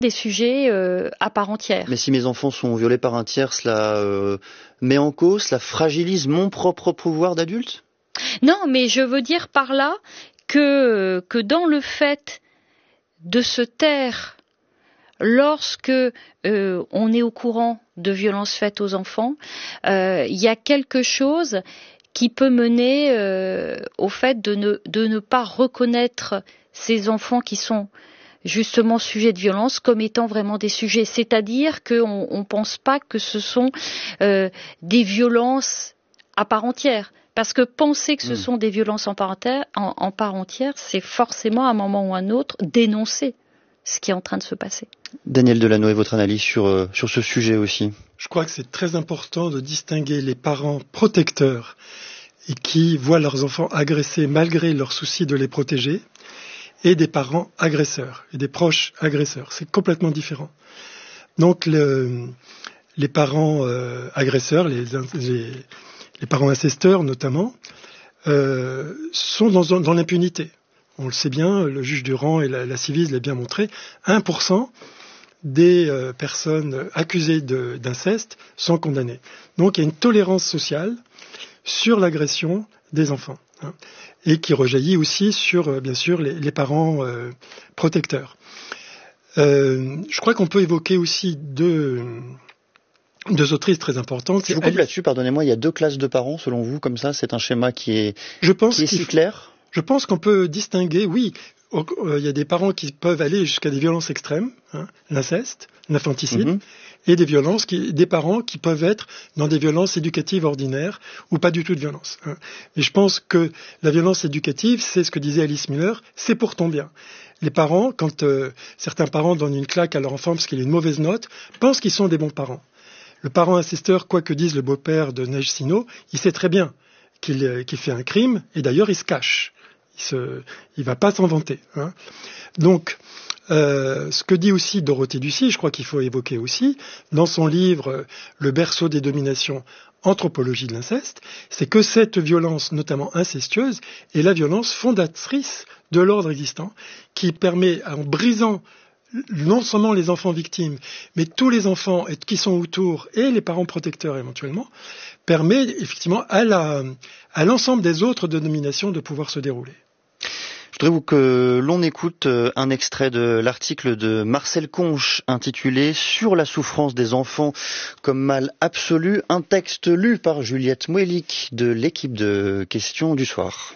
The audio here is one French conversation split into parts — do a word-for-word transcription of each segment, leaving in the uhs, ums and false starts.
des sujets euh, à part entière. Mais si mes enfants sont violés par un tiers, cela euh, met en cause, cela fragilise mon propre pouvoir d'adulte ? Non, mais je veux dire par là que, que dans le fait de se taire lorsque euh, on est au courant de violences faites aux enfants, euh, il y a quelque chose qui peut mener euh, au fait de ne, de ne pas reconnaître ces enfants qui sont justement sujets de violence comme étant vraiment des sujets. C'est-à-dire qu'on ne pense pas que ce sont euh, des violences à part entière. Parce que penser que ce sont des violences en part entière, en, en part entière, c'est forcément à un moment ou à un autre dénoncer ce qui est en train de se passer. Daniel Delanoë, votre analyse sur, euh, sur ce sujet aussi. Je crois que c'est très important de distinguer les parents protecteurs et qui voient leurs enfants agressés malgré leur souci de les protéger et des parents agresseurs et des proches agresseurs. C'est complètement différent. Donc le, les parents euh, agresseurs, les, les Les parents incesteurs, notamment, euh, sont dans, dans l'impunité. On le sait bien, le juge Durand et la, la Civise l'a bien montré, un pour cent des euh, personnes accusées de, d'inceste sont condamnées. Donc il y a une tolérance sociale sur l'agression des enfants, hein, et qui rejaillit aussi sur, euh, bien sûr, les, les parents euh, protecteurs. Euh, je crois qu'on peut évoquer aussi deux... Deux autrices très importantes. Je vous coupe là-dessus, pardonnez-moi, il y a deux classes de parents, selon vous, comme ça, c'est un schéma qui est, je pense qui est si clair ? Je pense qu'on peut distinguer, oui, il y a des parents qui peuvent aller jusqu'à des violences extrêmes, hein, l'inceste, l'infanticide, mm-hmm. et des violences, qui, des parents qui peuvent être dans des violences éducatives ordinaires ou pas du tout de violence. Hein. Mais je pense que la violence éducative, c'est ce que disait Alice Miller, c'est pour ton bien. Les parents, quand euh, certains parents donnent une claque à leur enfant parce qu'il a une mauvaise note, pensent qu'ils sont des bons parents. Le parent incesteur, quoi que dise le beau-père de Neige Sino, il sait très bien qu'il, qu'il fait un crime, et d'ailleurs il se cache. Il se, il va pas s'en vanter. Hein. Donc, euh, ce que dit aussi Dorothée Ducy, je crois qu'il faut évoquer aussi, dans son livre « Le berceau des dominations, anthropologie de l'inceste », c'est que cette violence, notamment incestueuse, est la violence fondatrice de l'ordre existant, qui permet, en brisant non seulement les enfants victimes, mais tous les enfants qui sont autour et les parents protecteurs éventuellement, permet effectivement à, la, à l'ensemble des autres dénominations de pouvoir se dérouler. Je voudrais vous que l'on écoute un extrait de l'article de Marcel Conche intitulé « Sur la souffrance des enfants comme mal absolu », un texte lu par Juliette Mouelik de l'équipe de questions du soir.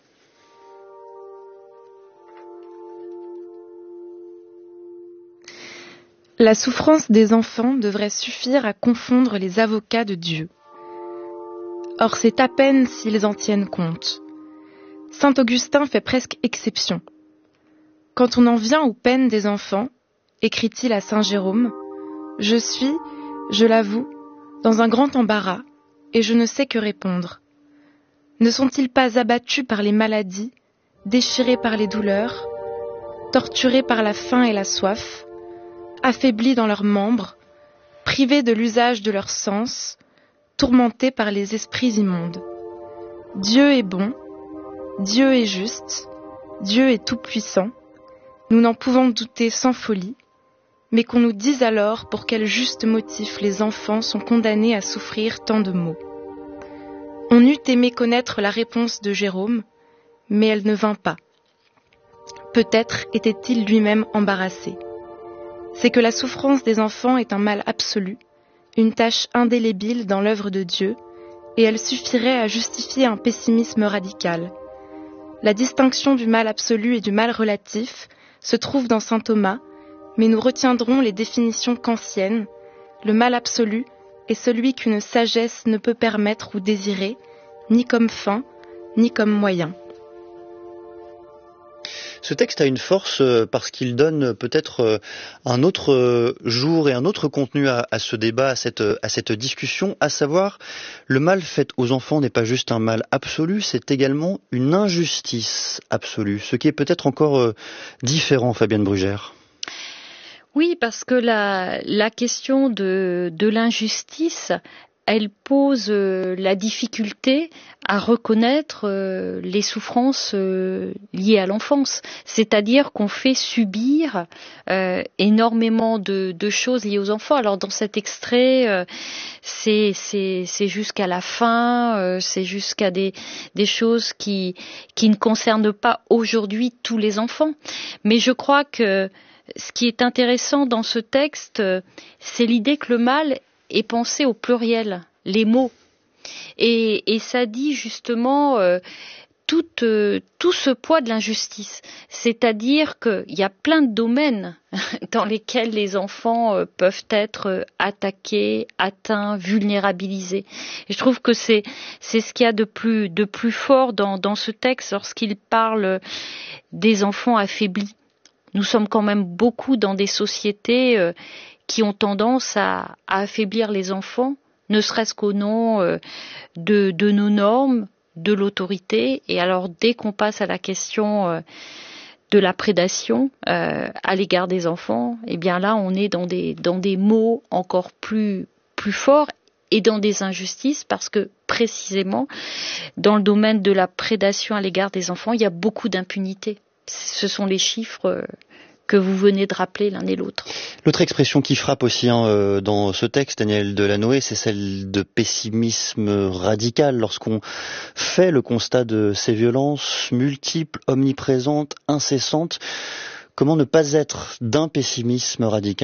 La souffrance des enfants devrait suffire à confondre les avocats de Dieu. Or, c'est à peine s'ils en tiennent compte. Saint Augustin fait presque exception. Quand on en vient aux peines des enfants, écrit-il à Saint Jérôme, « Je suis, je l'avoue, dans un grand embarras, et je ne sais que répondre. Ne sont-ils pas abattus par les maladies, déchirés par les douleurs, torturés par la faim et la soif, affaiblis dans leurs membres, privés de l'usage de leurs sens, tourmentés par les esprits immondes. Dieu est bon, Dieu est juste, Dieu est tout-puissant, nous n'en pouvons douter sans folie, mais qu'on nous dise alors pour quel juste motif les enfants sont condamnés à souffrir tant de maux. On eût aimé connaître la réponse de Jérôme, mais elle ne vint pas. Peut-être était-il lui-même embarrassé. C'est que la souffrance des enfants est un mal absolu, une tâche indélébile dans l'œuvre de Dieu, et elle suffirait à justifier un pessimisme radical. La distinction du mal absolu et du mal relatif se trouve dans saint Thomas, mais nous retiendrons les définitions kantiennes. Le mal absolu est celui qu'une sagesse ne peut permettre ou désirer, ni comme fin, ni comme moyen. Ce texte a une force parce qu'il donne peut-être un autre jour et un autre contenu à, à ce débat, à cette, à cette discussion, à savoir le mal fait aux enfants n'est pas juste un mal absolu, c'est également une injustice absolue, ce qui est peut-être encore différent, Fabienne Brugère. Oui, parce que la, la question de, de l'injustice, elle pose euh, la difficulté à reconnaître euh, les souffrances euh, liées à l'enfance. C'est-à-dire qu'on fait subir euh, énormément de, de choses liées aux enfants. Alors dans cet extrait, euh, c'est, c'est, c'est jusqu'à la fin, euh, c'est jusqu'à des, des choses qui, qui ne concernent pas aujourd'hui tous les enfants. Mais je crois que ce qui est intéressant dans ce texte, euh, c'est l'idée que le mal est pensé au pluriel, les mots. Et, et ça dit justement euh, tout, euh, tout ce poids de l'injustice. C'est-à-dire qu'il y a plein de domaines dans lesquels les enfants euh, peuvent être euh, attaqués, atteints, vulnérabilisés. Et je trouve que c'est, c'est ce qu'il y a de plus, de plus fort dans, dans ce texte lorsqu'il parle des enfants affaiblis. Nous sommes quand même beaucoup dans des sociétés euh, qui ont tendance à, à affaiblir les enfants, ne serait-ce qu'au nom euh, de, de nos normes, de l'autorité. Et alors, dès qu'on passe à la question euh, de la prédation euh, à l'égard des enfants, eh bien là, on est dans des, dans des mots encore plus, plus forts et dans des injustices, parce que précisément, dans le domaine de la prédation à l'égard des enfants, il y a beaucoup d'impunité. Ce sont les chiffres euh, que vous venez de rappeler l'un et l'autre. L'autre expression qui frappe aussi hein, euh, dans ce texte, Daniel Delanoë, c'est celle de pessimisme radical. Lorsqu'on fait le constat de ces violences multiples, omniprésentes, incessantes, comment ne pas être d'un pessimisme radical ?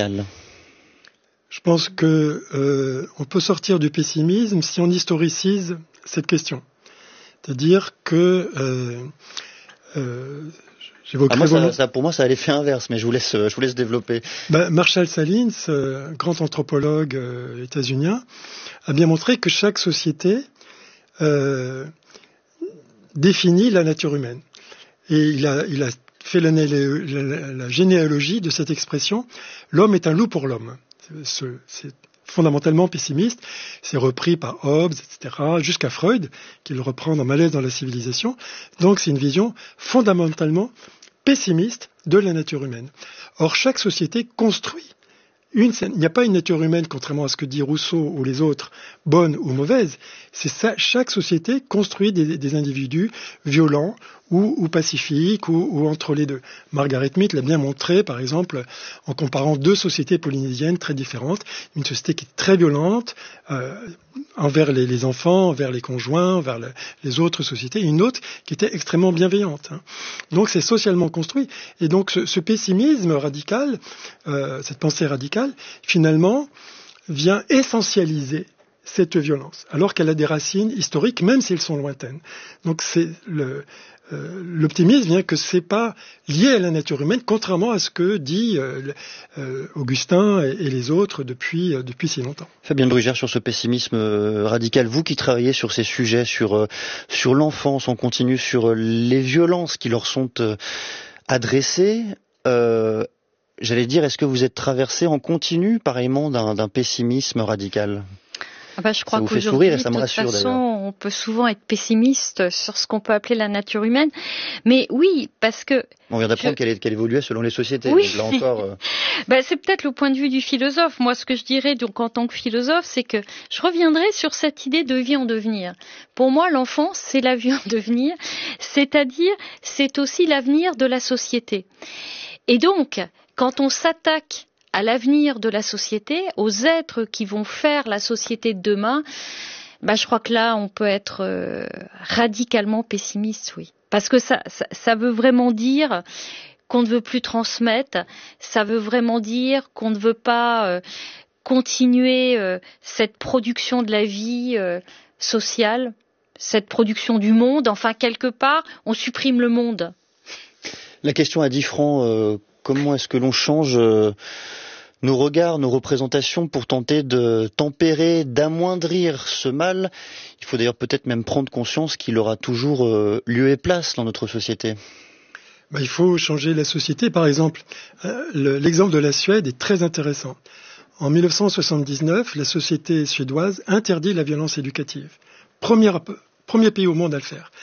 Je pense que euh, on peut sortir du pessimisme si on historicise cette question. C'est-à-dire que euh, euh, Ah, moi, ça, ça, pour moi, ça a l'effet inverse, mais je vous laisse, je vous laisse développer. Bah, Marshall Salins, euh, grand anthropologue euh, états-unien, a bien montré que chaque société euh, définit la nature humaine. Et il a, il a fait la, la, la, la généalogie de cette expression. L'homme est un loup pour l'homme. C'est, c'est fondamentalement pessimiste. C'est repris par Hobbes, et cetera, jusqu'à Freud, qui le reprend dans Malaise dans la civilisation. Donc, c'est une vision fondamentalement pessimiste de la nature humaine. Or, chaque société construit une, il n'y a pas une nature humaine, contrairement à ce que dit Rousseau ou les autres, bonne ou mauvaise. C'est ça, chaque société construit des, des individus violents ou, ou pacifiques ou, ou entre les deux. Margaret Mead l'a bien montré, par exemple, en comparant deux sociétés polynésiennes très différentes. Une société qui est très violente euh, envers les, les enfants, envers les conjoints, envers le, les autres sociétés, et une autre qui était extrêmement bienveillante. Hein. Donc c'est socialement construit. Et donc ce, ce pessimisme radical, euh, cette pensée radicale, finalement, vient essentialiser cette violence, alors qu'elle a des racines historiques, même si elles sont lointaines. Donc c'est le, euh, l'optimisme vient que c'est pas lié à la nature humaine, contrairement à ce que dit euh, euh, Augustin et, et les autres depuis euh, depuis si longtemps. Fabien Brugère, sur ce pessimisme euh, radical, vous qui travaillez sur ces sujets, sur euh, sur l'enfance, on continue sur euh, les violences qui leur sont euh, adressées. Euh, j'allais dire, est-ce que vous êtes traversé en continu, pareillement, d'un, d'un pessimisme radical ? Ah bah, je crois qu'aujourd'hui, de toute rassure, façon, on peut souvent être pessimiste sur ce qu'on peut appeler la nature humaine. Mais oui, parce que... On vient d'apprendre je... qu'elle, qu'elle évoluait selon les sociétés. Oui. Donc là encore, euh... bah, c'est peut-être le point de vue du philosophe. Moi, ce que je dirais donc, en tant que philosophe, c'est que je reviendrai sur cette idée de vie en devenir. Pour moi, l'enfance, c'est la vie en devenir. C'est-à-dire, c'est aussi l'avenir de la société. Et donc, quand on s'attaque à l'avenir de la société, aux êtres qui vont faire la société de demain, bah, je crois que là, on peut être euh, radicalement pessimiste, oui. Parce que ça, ça, ça veut vraiment dire qu'on ne veut plus transmettre, ça veut vraiment dire qu'on ne veut pas euh, continuer euh, cette production de la vie euh, sociale, cette production du monde. Enfin, quelque part, on supprime le monde. La question à dix francs, euh, comment est-ce que l'on change euh, nos regards, nos représentations pour tenter de tempérer, d'amoindrir ce mal? Il faut d'ailleurs peut-être même prendre conscience qu'il aura toujours euh, lieu et place dans notre société. Ben, il faut changer la société. Par exemple, euh, le, l'exemple de la Suède est très intéressant. En dix-neuf cent soixante-dix-neuf, la société suédoise interdit la violence éducative. Premier, premier pays au monde à le faire.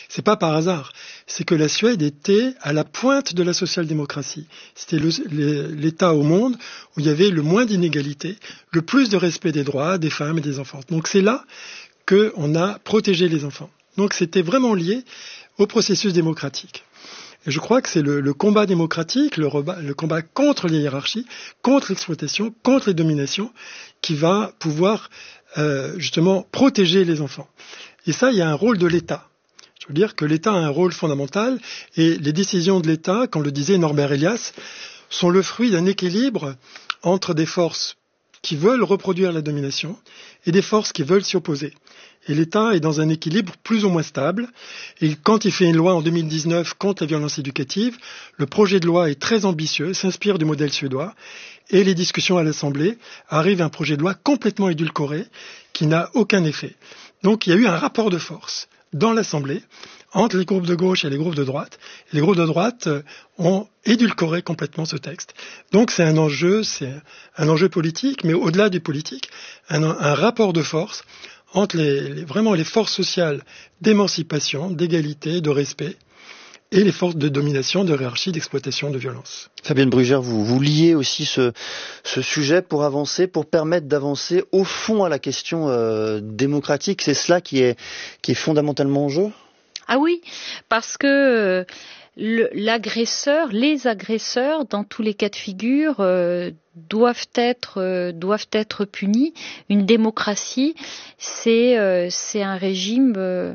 c'est pas par hasard. C'est que la Suède était à la pointe de la social-démocratie. C'était le, l'État au monde où il y avait le moins d'inégalités, le plus de respect des droits des femmes et des enfants. Donc c'est là qu'on a protégé les enfants. Donc c'était vraiment lié au processus démocratique. Et je crois que c'est le, le combat démocratique, le, rebat, le combat contre les hiérarchies, contre l'exploitation, contre les dominations, qui va pouvoir euh, justement protéger les enfants. Et ça, il y a un rôle de l'État. Je veux dire que l'État a un rôle fondamental, et les décisions de l'État, comme le disait Norbert Elias, sont le fruit d'un équilibre entre des forces qui veulent reproduire la domination et des forces qui veulent s'y opposer. Et l'État est dans un équilibre plus ou moins stable. Et quand il fait une loi en deux mille dix-neuf contre la violence éducative, le projet de loi est très ambitieux, s'inspire du modèle suédois. Et les discussions à l'Assemblée arrivent à un projet de loi complètement édulcoré qui n'a aucun effet. Donc il y a eu un rapport de force dans l'Assemblée entre les groupes de gauche et les groupes de droite. Et les groupes de droite ont édulcoré complètement ce texte. Donc c'est un enjeu, c'est un enjeu politique, mais au-delà du politique, un, un rapport de force entre les, les, vraiment les forces sociales d'émancipation, d'égalité, de respect, et les forces de domination, de hiérarchie, d'exploitation, de violence. Fabienne Brugère, vous, vous liez aussi ce, ce sujet pour avancer, pour permettre d'avancer au fond à la question euh, démocratique. C'est cela qui est, qui est fondamentalement en jeu ? Ah oui, parce que le, l'agresseur, les agresseurs, dans tous les cas de figure, euh, doivent être euh, doivent être punis. Une démocratie, c'est euh, c'est un régime euh,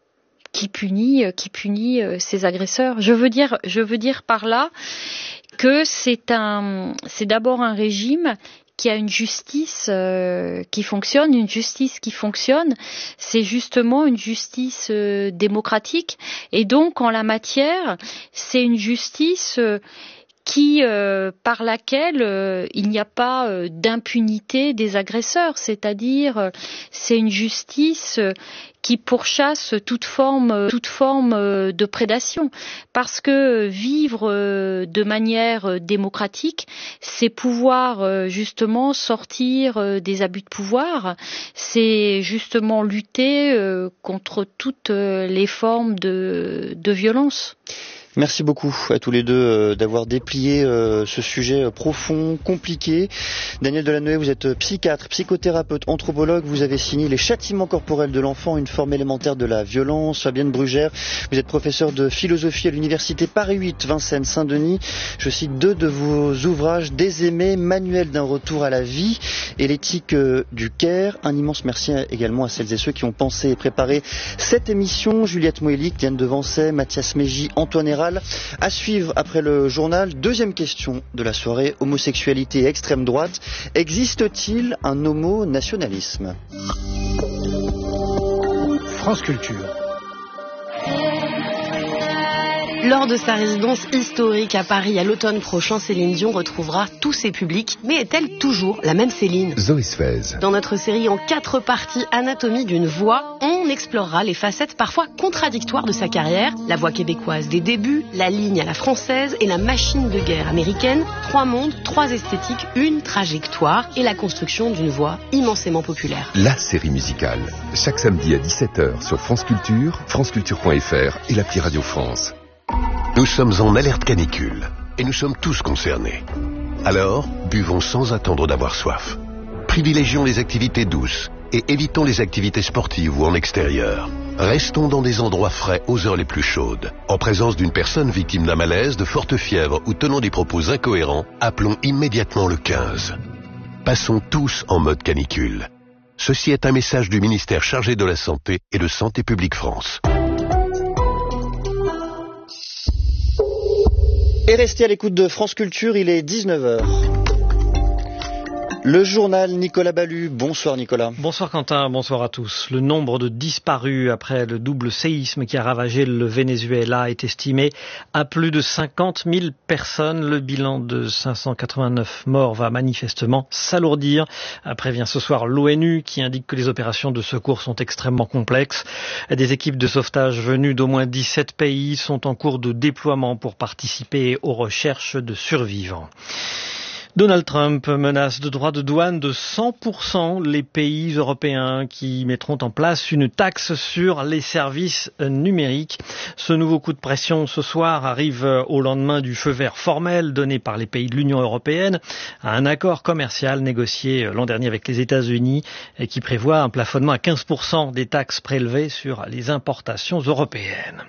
qui punit qui punit euh, ses agresseurs. Je veux dire je veux dire par là que c'est un c'est d'abord un régime qui a une justice euh, qui fonctionne, une justice qui fonctionne, c'est justement une justice euh, démocratique, et donc en la matière, c'est une justice euh, qui, euh, par laquelle euh, il n'y a pas euh, d'impunité des agresseurs, c'est-à-dire euh, c'est une justice euh, qui pourchasse toute forme, toute forme euh, de prédation, parce que vivre euh, de manière euh, démocratique, c'est pouvoir euh, justement sortir euh, des abus de pouvoir, c'est justement lutter euh, contre toutes euh, les formes de, de violence. Merci beaucoup à tous les deux euh, d'avoir déplié euh, ce sujet euh, profond, compliqué. Daniel Delanoë, vous êtes psychiatre, psychothérapeute, anthropologue. Vous avez signé Les châtiments corporels de l'enfant, une forme élémentaire de la violence. Fabienne Brugère, vous êtes professeure de philosophie à l'université Paris huit, Vincennes-Saint-Denis. Je cite deux de vos ouvrages, Des aimés, manuel d'un retour à la vie et l'éthique euh, du care. Un immense merci également à celles et ceux qui ont pensé et préparé cette émission. Juliette Moëlic, Diane Devancey, Mathias Mégy, Antoine Héral. À suivre après le journal, deuxième question de la soirée, homosexualité et extrême droite. Existe-t-il un homo-nationalisme ? France Culture. Lors de sa résidence historique à Paris à l'automne prochain, Céline Dion retrouvera tous ses publics. Mais est-elle toujours la même Céline ? Zoé Sfez. Dans notre série en quatre parties, Anatomie d'une voix, on explorera les facettes parfois contradictoires de sa carrière. La voix québécoise des débuts, la ligne à la française et la machine de guerre américaine. Trois mondes, trois esthétiques, une trajectoire et la construction d'une voix immensément populaire. La série musicale. Chaque samedi à dix-sept heures sur France Culture, franceculture point f r et l'appli Radio France. Nous sommes en alerte canicule et nous sommes tous concernés. Alors, buvons sans attendre d'avoir soif. Privilégions les activités douces et évitons les activités sportives ou en extérieur. Restons dans des endroits frais aux heures les plus chaudes. En présence d'une personne victime d'un malaise, de forte fièvre ou tenant des propos incohérents, appelons immédiatement le quinze. Passons tous en mode canicule. Ceci est un message du ministère chargé de la Santé et de Santé publique France. Et restez à l'écoute de France Culture, il est dix-neuf heures. Le journal Nicolas Ballu. Bonsoir Nicolas. Bonsoir Quentin, bonsoir à tous. Le nombre de disparus après le double séisme qui a ravagé le Venezuela est estimé à plus de cinquante mille personnes. Le bilan de cinq cent quatre-vingt-neuf morts va manifestement s'alourdir. Prévient ce soir l'ONU qui indique que les opérations de secours sont extrêmement complexes. Des équipes de sauvetage venues d'au moins dix-sept pays sont en cours de déploiement pour participer aux recherches de survivants. Donald Trump menace de droits de douane de cent pour cent les pays européens qui mettront en place une taxe sur les services numériques. Ce nouveau coup de pression ce soir arrive au lendemain du feu vert formel donné par les pays de l'Union européenne à un accord commercial négocié l'an dernier avec les États-Unis et qui prévoit un plafonnement à quinze pour cent des taxes prélevées sur les importations européennes.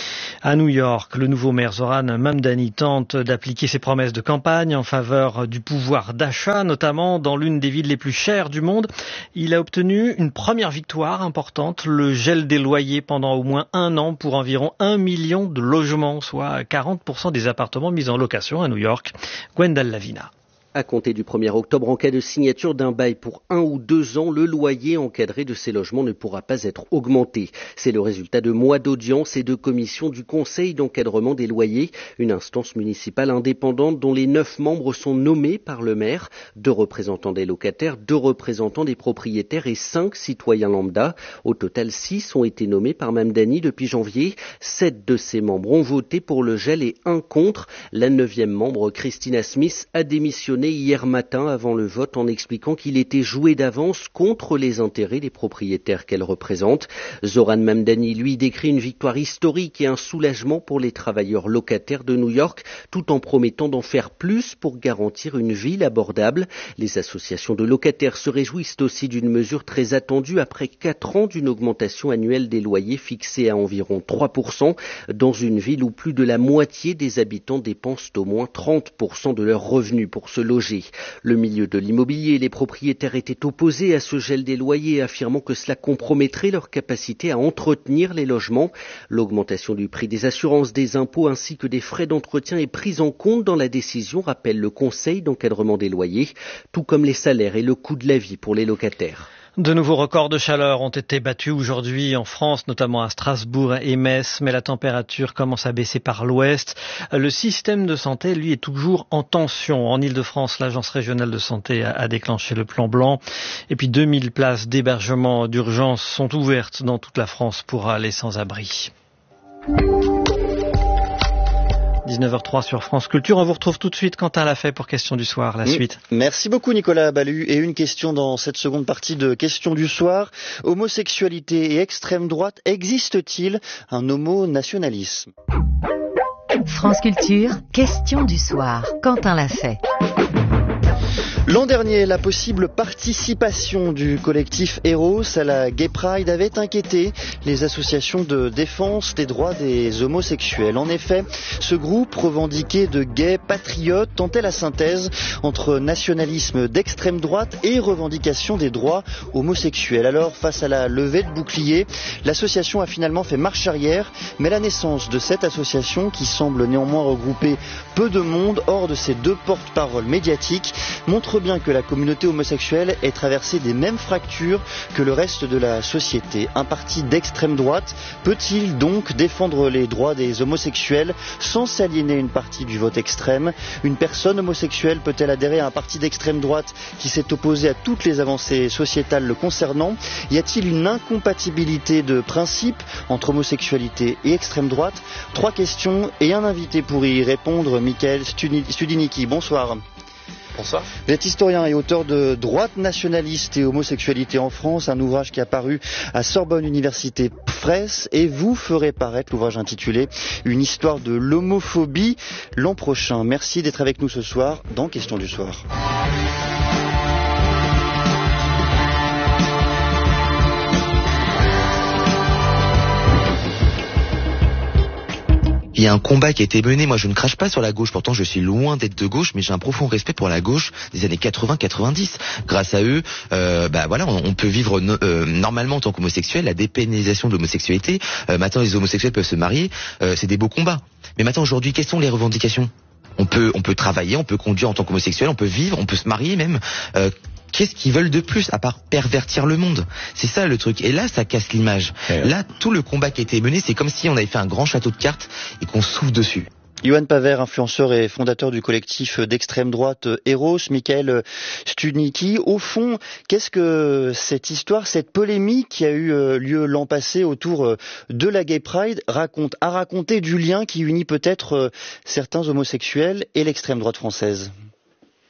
À New York, le nouveau maire Zoran Mamdani tente d'appliquer ses promesses de campagne en faveur du pouvoir d'achat, notamment dans l'une des villes les plus chères du monde. Il a obtenu une première victoire importante, le gel des loyers pendant au moins un an pour environ un million de logements, soit quarante pour cent des appartements mis en location à New York. Gwendal Lavina. À compter du premier octobre, en cas de signature d'un bail pour un ou deux ans, le loyer encadré de ces logements ne pourra pas être augmenté. C'est le résultat de mois d'audience et de commission du Conseil d'encadrement des loyers, une instance municipale indépendante dont les neuf membres sont nommés par le maire, deux représentants des locataires, deux représentants des propriétaires et cinq citoyens lambda. Au total, six ont été nommés par Mamdani depuis janvier. Sept de ces membres ont voté pour le gel et un contre. La neuvième membre, Christina Smith, a démissionné hier matin avant le vote en expliquant qu'il était joué d'avance contre les intérêts des propriétaires qu'elle représente. Zoran Mamdani, lui, décrit une victoire historique et un soulagement pour les travailleurs locataires de New York, tout en promettant d'en faire plus pour garantir une ville abordable. Les associations de locataires se réjouissent aussi d'une mesure très attendue après quatre ans d'une augmentation annuelle des loyers fixée à environ trois pour cent dans une ville où plus de la moitié des habitants dépensent au moins trente pour cent de leurs revenus pour se loger. Le milieu de l'immobilier et les propriétaires étaient opposés à ce gel des loyers, affirmant que cela compromettrait leur capacité à entretenir les logements. L'augmentation du prix des assurances, des impôts ainsi que des frais d'entretien est prise en compte dans la décision, rappelle le Conseil d'encadrement des loyers, tout comme les salaires et le coût de la vie pour les locataires. De nouveaux records de chaleur ont été battus aujourd'hui en France, notamment à Strasbourg et Metz, mais la température commence à baisser par l'ouest. Le système de santé, lui, est toujours en tension. En Île-de-France, l'Agence régionale de santé a déclenché le plan blanc. Et puis deux mille places d'hébergement d'urgence sont ouvertes dans toute la France pour les sans-abri. dix-neuf heures trois sur France Culture. On vous retrouve tout de suite Quentin Lafay pour Question du soir, la suite. Merci beaucoup Nicolas Ballu. Et une question dans cette seconde partie de Question du soir. Homosexualité et extrême droite, existe-t-il un homonationalisme ? France Culture, Question du soir, Quentin Lafay. L'an dernier, la possible participation du collectif Eros à la Gay Pride avait inquiété les associations de défense des droits des homosexuels. En effet, ce groupe revendiqué de gays patriotes tentait la synthèse entre nationalisme d'extrême droite et revendication des droits homosexuels. Alors, face à la levée de boucliers, l'association a finalement fait marche arrière, mais la naissance de cette association, qui semble néanmoins regrouper peu de monde hors de ces deux porte-paroles médiatiques, montre bien que la communauté homosexuelle est traversée des mêmes fractures que le reste de la société. Un parti d'extrême droite peut-il donc défendre les droits des homosexuels sans s'aliéner une partie du vote extrême ? Une personne homosexuelle peut-elle adhérer à un parti d'extrême droite qui s'est opposé à toutes les avancées sociétales le concernant ? Y a-t-il une incompatibilité de principe entre homosexualité et extrême droite ? Trois questions et un invité pour y répondre. Michael Studinicki, bonsoir. Bonsoir. Vous êtes historien et auteur de Droite nationaliste et homosexualité en France, un ouvrage qui a paru à Sorbonne Université Presse, et vous ferez paraître l'ouvrage intitulé Une histoire de l'homophobie l'an prochain. Merci d'être avec nous ce soir dans Question du soir. Il y a un combat qui a été mené, moi je ne crache pas sur la gauche, pourtant je suis loin d'être de gauche, mais j'ai un profond respect pour la gauche des années quatre-vingts quatre-vingt-dix. Grâce à eux, euh, bah voilà, on, on peut vivre no, euh, normalement en tant qu'homosexuel, la dépénalisation de l'homosexualité. Euh, maintenant les homosexuels peuvent se marier, euh, c'est des beaux combats. Mais maintenant aujourd'hui, quelles sont les revendications ? On peut, on peut travailler, on peut conduire en tant qu'homosexuel, on peut vivre, on peut se marier même. Euh, Qu'est-ce qu'ils veulent de plus à part pervertir le monde ? C'est ça le truc. Et là, ça casse l'image. Ouais. Là, tout le combat qui a été mené, c'est comme si on avait fait un grand château de cartes et qu'on souffle dessus. Johan Paver, influenceur et fondateur du collectif d'extrême droite Eros, Michael Studinicki. Au fond, qu'est-ce que cette histoire, cette polémique qui a eu lieu l'an passé autour de la Gay Pride raconte, a raconté du lien qui unit peut-être certains homosexuels et l'extrême droite française ?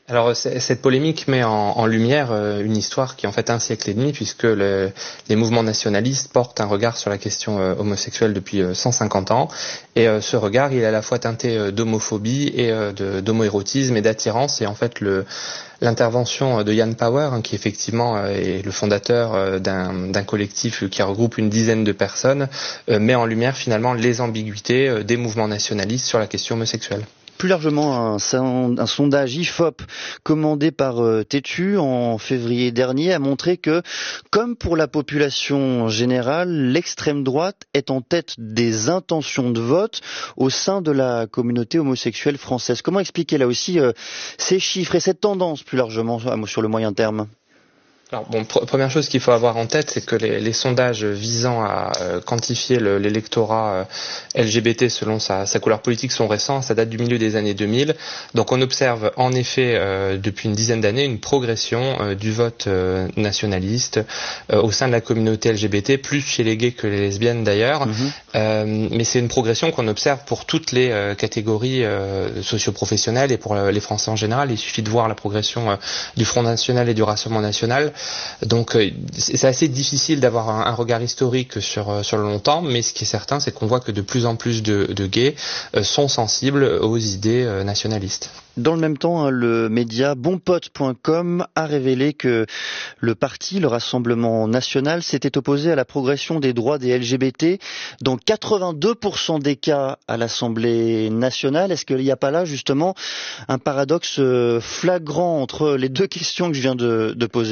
Alors cette polémique met en, en lumière une histoire qui est en fait un siècle et demi, puisque le, les mouvements nationalistes portent un regard sur la question euh, homosexuelle depuis euh, cent cinquante ans, et euh, ce regard il est à la fois teinté euh, d'homophobie et euh, de, d'homoérotisme et d'attirance, et en fait le l'intervention de Jan Power, hein, qui effectivement euh, est le fondateur euh, d'un, d'un collectif qui regroupe une dizaine de personnes, euh, met en lumière finalement les ambiguïtés euh, des mouvements nationalistes sur la question homosexuelle. Plus largement, un, un sondage I F O P commandé par euh, Tétu en février dernier a montré que, comme pour la population générale, l'extrême droite est en tête des intentions de vote au sein de la communauté homosexuelle française. Comment expliquer là aussi euh, ces chiffres et cette tendance plus largement sur le moyen terme ? Alors, bon, pr- première chose qu'il faut avoir en tête, c'est que les, les sondages visant à euh, quantifier le, l'électorat euh, L G B T selon sa, sa couleur politique sont récents, ça date du milieu des années deux mille. Donc on observe en effet euh, depuis une dizaine d'années une progression euh, du vote euh, nationaliste euh, au sein de la communauté L G B T, plus chez les gays que les lesbiennes d'ailleurs. Mmh. Euh, mais c'est une progression qu'on observe pour toutes les euh, catégories euh, socio-professionnelles et pour euh, les Français en général. Il suffit de voir la progression euh, du Front National et du Rassemblement National. Donc c'est assez difficile d'avoir un, un regard historique sur, sur le long terme, mais ce qui est certain, c'est qu'on voit que de plus en plus de, de gays euh, sont sensibles aux idées euh, nationalistes. Dans le même temps, le média bonpote point com a révélé que le parti, le Rassemblement national, s'était opposé à la progression des droits des L G B T dans quatre-vingt-deux pour cent des cas à l'Assemblée nationale. Est-ce qu'il n'y a pas là justement un paradoxe flagrant entre les deux questions que je viens de, de poser ?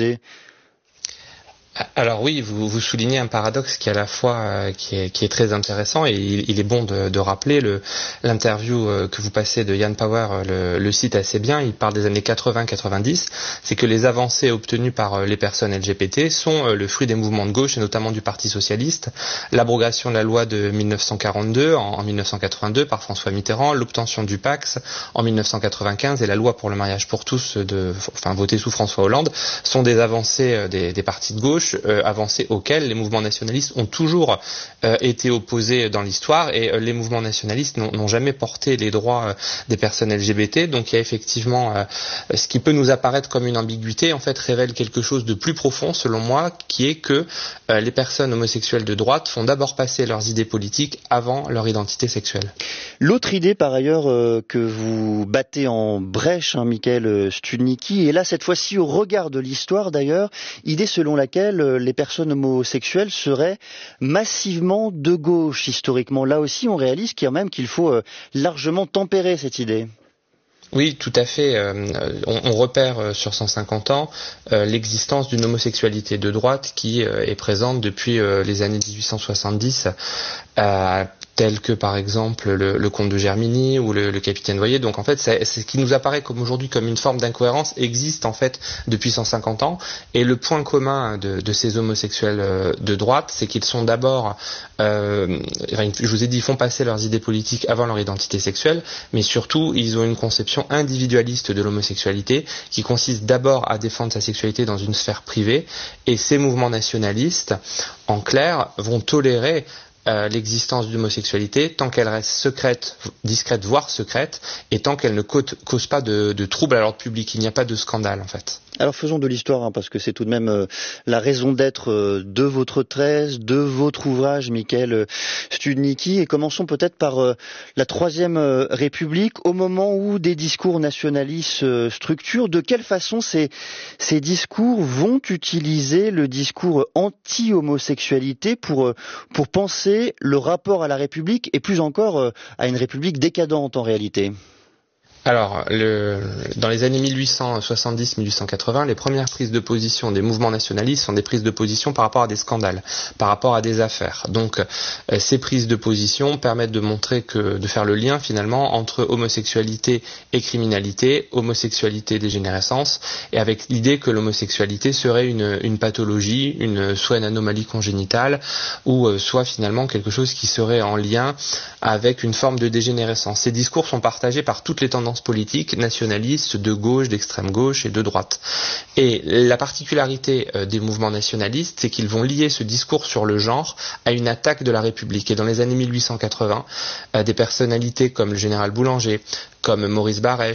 Alors oui, vous, vous soulignez un paradoxe qui est à la fois euh, qui, est, qui est très intéressant, et il, il est bon de, de rappeler le, l'interview euh, que vous passez de Jan Power, euh, le, le cite assez bien. Il parle des années quatre-vingts quatre-vingt-dix. C'est que les avancées obtenues par euh, les personnes L G B T sont euh, le fruit des mouvements de gauche et notamment du Parti socialiste. L'abrogation de la loi de dix-neuf cent quarante-deux en, en dix-neuf cent quatre-vingt-deux par François Mitterrand, l'obtention du Pax en dix-neuf cent quatre-vingt-quinze et la loi pour le mariage pour tous, de, enfin votée sous François Hollande, sont des avancées euh, des, des partis de gauche. Euh, avancées auxquelles les mouvements nationalistes ont toujours euh, été opposés dans l'histoire, et euh, les mouvements nationalistes n'ont, n'ont jamais porté les droits euh, des personnes L G B T. Donc il y a effectivement euh, ce qui peut nous apparaître comme une ambiguïté, en fait révèle quelque chose de plus profond selon moi, qui est que euh, les personnes homosexuelles de droite font d'abord passer leurs idées politiques avant leur identité sexuelle. L'autre idée par ailleurs euh, que vous battez en brèche, hein, Michael Studnicki, et là cette fois-ci au regard de l'histoire d'ailleurs, idée selon laquelle les personnes homosexuelles seraient massivement de gauche historiquement. Là aussi, on réalise quand même qu'il faut largement tempérer cette idée. Oui, tout à fait. Euh, on, on repère euh, sur cent cinquante ans euh, l'existence d'une homosexualité de droite qui euh, est présente depuis euh, les années dix-huit cent soixante-dix, euh, tels que par exemple le, le comte de Germigny ou le, le capitaine Voyer. Donc en fait, c'est, c'est ce qui nous apparaît comme aujourd'hui comme une forme d'incohérence existe en fait depuis cent cinquante ans. Et le point commun de, de ces homosexuels euh, de droite, c'est qu'ils sont d'abord, euh, je vous ai dit, ils font passer leurs idées politiques avant leur identité sexuelle, mais surtout ils ont une conception individualiste de l'homosexualité qui consiste d'abord à défendre sa sexualité dans une sphère privée, et ces mouvements nationalistes, en clair, vont tolérer Euh, l'existence de l'homosexualité tant qu'elle reste secrète, discrète, voire secrète, et tant qu'elle ne cause, cause pas de, de troubles à l'ordre public. Il n'y a pas de scandale en fait. Alors faisons de l'histoire, hein, parce que c'est tout de même euh, la raison d'être euh, de votre thèse, de votre ouvrage, Michael Studnicki, et commençons peut-être par euh, la Troisième euh, République, au moment où des discours nationalistes euh, structurent. De quelle façon ces, ces discours vont utiliser le discours anti-homosexualité pour, euh, pour penser le rapport à la République, et plus encore euh, à une République décadente en réalité? Alors, le, dans les années mille huit cent soixante-dix mille huit cent quatre-vingts, les premières prises de position des mouvements nationalistes sont des prises de position par rapport à des scandales, par rapport à des affaires. Donc, euh, ces prises de position permettent de montrer que, de faire le lien finalement entre homosexualité et criminalité, homosexualité et dégénérescence, et avec l'idée que l'homosexualité serait une, une pathologie, une, soit une anomalie congénitale, ou euh, soit finalement quelque chose qui serait en lien avec une forme de dégénérescence. Ces discours sont partagés par toutes les tendances politiques nationalistes, de gauche, d'extrême gauche et de droite. Et la particularité euh, des mouvements nationalistes, c'est qu'ils vont lier ce discours sur le genre à une attaque de la République. Et dans les années mille huit cent quatre-vingts, euh, des personnalités comme le général Boulanger, comme Maurice Barrèche,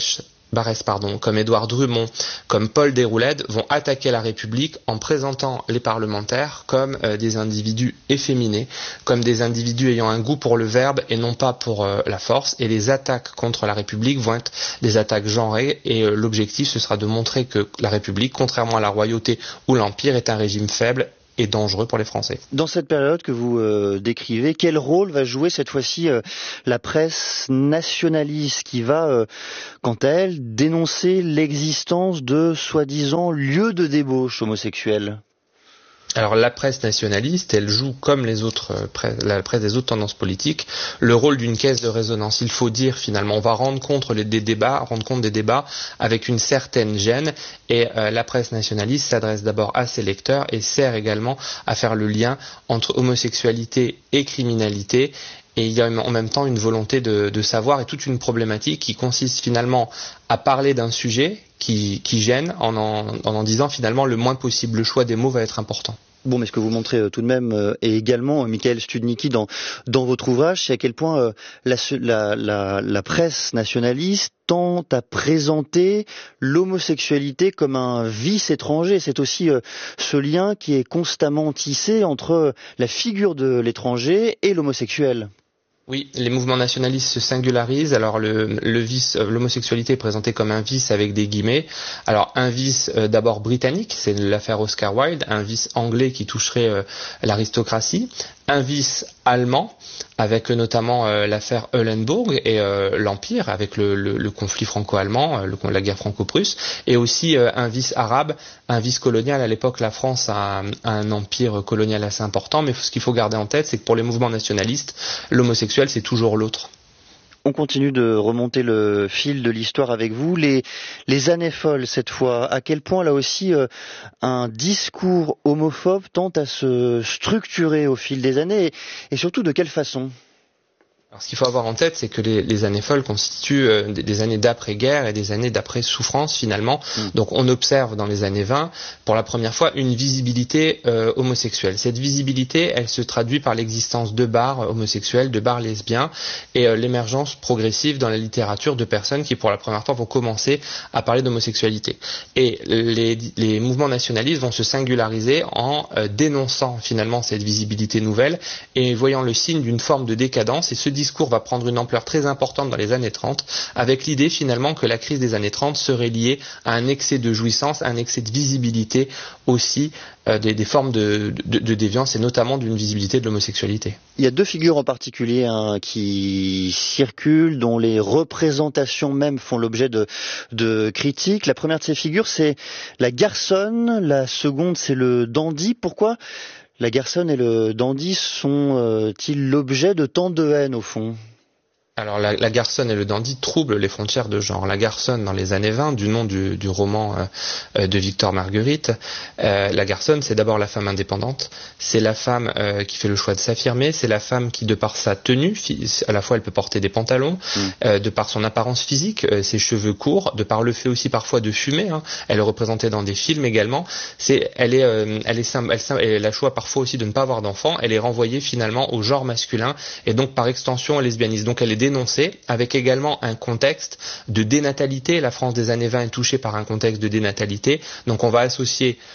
Barès, pardon, comme Édouard Drumont, comme Paul Déroulède vont attaquer la République en présentant les parlementaires comme euh, des individus efféminés, comme des individus ayant un goût pour le verbe et non pas pour euh, la force. Et les attaques contre la République vont être des attaques genrées et euh, l'objectif ce sera de montrer que la République, contrairement à la royauté ou l'Empire, est un régime faible et dangereux pour les Français. Dans cette période que vous euh, décrivez, quel rôle va jouer cette fois-ci euh, la presse nationaliste qui va, euh, quant à elle, dénoncer l'existence de soi-disant lieux de débauche homosexuelle ? Alors la presse nationaliste, elle joue comme les autres presse, la presse des autres tendances politiques, le rôle d'une caisse de résonance. Il faut dire finalement, on va rendre compte les, des débats, rendre compte des débats avec une certaine gêne. Et euh, la presse nationaliste s'adresse d'abord à ses lecteurs et sert également à faire le lien entre homosexualité et criminalité. Et il y a en même temps une volonté de, de savoir et toute une problématique qui consiste finalement à parler d'un sujet qui, qui gêne en en, en en disant finalement le moins possible. Le choix des mots va être important. Bon, mais ce que vous montrez euh, tout de même, euh, et également, euh, Michael Studnicki, dans, dans votre ouvrage, c'est à quel point euh, la, la, la, la presse nationaliste tend à présenter l'homosexualité comme un vice étranger. C'est aussi euh, ce lien qui est constamment tissé entre euh, la figure de l'étranger et l'homosexuel. Oui, les mouvements nationalistes se singularisent. Alors le, le vice, l'homosexualité est présentée comme un vice avec des guillemets. Alors un vice euh, d'abord britannique, c'est l'affaire Oscar Wilde, un vice anglais qui toucherait euh, l'aristocratie, un vice allemand avec euh, notamment euh, l'affaire Eulenburg et euh, l'Empire avec le, le, le conflit franco-allemand, euh, le, la guerre franco-prusse, et aussi euh, un vice arabe, un vice colonial. À l'époque, la France a, a un empire colonial assez important, mais ce qu'il faut garder en tête, c'est que pour les mouvements nationalistes, l'homosexuel, c'est toujours l'autre. On continue de remonter le fil de l'histoire avec vous. Les, les années folles, cette fois, à quel point, là aussi, euh, un discours homophobe tente à se structurer au fil des années, et, et surtout de quelle façon ? Alors, ce qu'il faut avoir en tête, c'est que les, les années folles constituent euh, des, des années d'après-guerre et des années d'après-souffrance, finalement. Mmh. Donc, on observe dans les années vingt, pour la première fois, une visibilité euh, homosexuelle. Cette visibilité, elle se traduit par l'existence de bars homosexuels, de bars lesbiens, et euh, l'émergence progressive dans la littérature de personnes qui, pour la première fois, vont commencer à parler d'homosexualité. Et les, les mouvements nationalistes vont se singulariser en euh, dénonçant, finalement, cette visibilité nouvelle et voyant le signe d'une forme de décadence. Et ce discours va prendre une ampleur très importante dans les années trente, avec l'idée finalement que la crise des années trente serait liée à un excès de jouissance, à un excès de visibilité aussi euh, des, des formes de, de, de déviance et notamment d'une visibilité de l'homosexualité. Il y a deux figures en particulier hein, qui circulent, dont les représentations même font l'objet de, de critiques. La première de ces figures, c'est la garçonne, la seconde, c'est le dandy. Pourquoi la garçonne et le dandy sont-ils euh, l'objet de tant de haine au fond ? Alors la, la garçonne et le dandy troublent les frontières de genre. La garçonne dans les années vingt, du nom du, du roman euh, de Victor Marguerite, euh, la garçonne c'est d'abord la femme indépendante, c'est la femme euh, qui fait le choix de s'affirmer, c'est la femme qui de par sa tenue, à la fois elle peut porter des pantalons, mmh. euh, de par son apparence physique, euh, ses cheveux courts, de par le fait aussi parfois de fumer, hein, elle est représentée dans des films également, c'est, elle est, euh, elle est elle, elle, elle a le choix parfois aussi de ne pas avoir d'enfants, elle est renvoyée finalement au genre masculin et donc par extension au lesbianisme, donc elle est dénoncée, avec également un contexte de dénatalité. La France des années vingt est touchée par un contexte de dénatalité, donc on va associer